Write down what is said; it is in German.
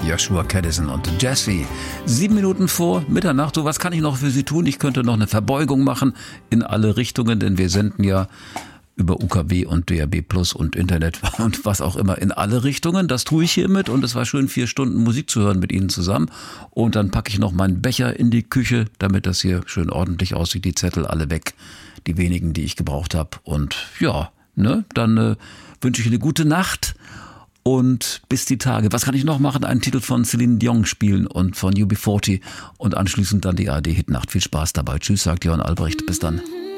Joshua Caddison und Jesse. 7 Minuten vor Mitternacht. So, was kann ich noch für Sie tun? Ich könnte noch eine Verbeugung machen in alle Richtungen, denn wir senden ja über UKW und DAB Plus und Internet und was auch immer in alle Richtungen. Das tue ich hiermit und es war schön, 4 Stunden Musik zu hören mit Ihnen zusammen. Und dann packe ich noch meinen Becher in die Küche, damit das hier schön ordentlich aussieht. Die Zettel alle weg, die wenigen, die ich gebraucht habe. Und ja, dann wünsche ich eine gute Nacht. Und bis die Tage. Was kann ich noch machen? Einen Titel von Celine Dion spielen und von UB40 und anschließend dann die ARD-Hitnacht. Viel Spaß dabei. Tschüss, sagt Jörn Albrecht. Bis dann.